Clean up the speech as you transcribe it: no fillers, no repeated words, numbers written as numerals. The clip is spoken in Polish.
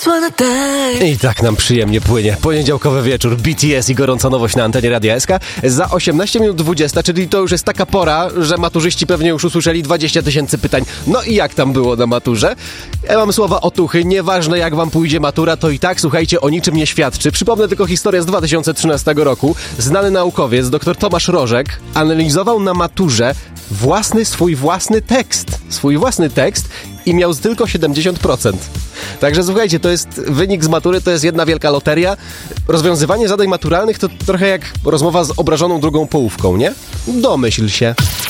I tak nam przyjemnie płynie. Poniedziałkowy wieczór, BTS i gorąca nowość na antenie Radia SK. Za 18 minut 20, czyli to już jest taka pora, że maturzyści pewnie już usłyszeli 20 000 pytań. No i jak tam było na maturze? Ja mam słowa otuchy. Nieważne jak wam pójdzie matura, to i tak, słuchajcie, o niczym nie świadczy. Przypomnę tylko historię z 2013 roku. Znany naukowiec, dr Tomasz Rożek, analizował na maturze swój własny tekst i miał tylko 70%. Także słuchajcie, to jest wynik z matury, to jest jedna wielka loteria. Rozwiązywanie zadań maturalnych to trochę jak rozmowa z obrażoną drugą połówką, nie? Domyśl się.